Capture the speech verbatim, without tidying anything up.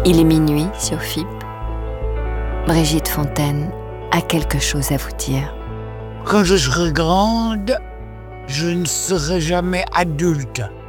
Il est minuit sur F I P. Brigitte Fontaine a quelque chose à vous dire. Quand je serai grande, je ne serai jamais adulte.